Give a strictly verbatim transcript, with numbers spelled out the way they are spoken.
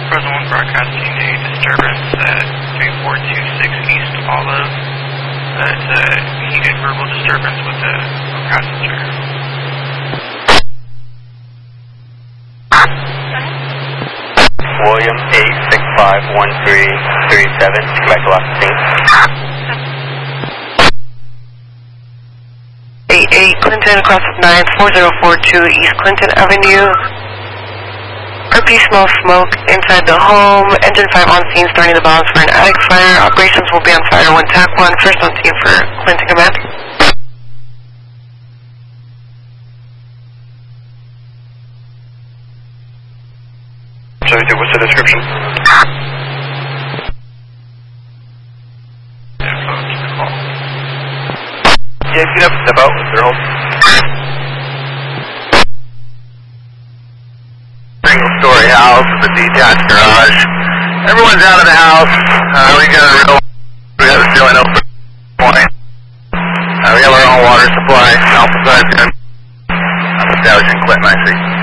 Present one broadcasting a disturbance at three four two six East Olive. That's a heated verbal disturbance with a, a passenger. William eight six five one three three seven. Come back to last scene. eight eight Clinton, cross of nine four zero four two East Clinton Avenue. R P smells smoke inside the home. Engine five on scene, starting the balance for an attic fire. Operations will be on fire when T A C one. First on scene for Clinton Command. So what's the description? Yeah, get up, step out, they're home. Single story house with a detached garage. Everyone's out of the house. Uh, we got a real, we got a ceiling open point. Uh, we have our own water supply, Alpha Side. I'm establishing Clinton, I see.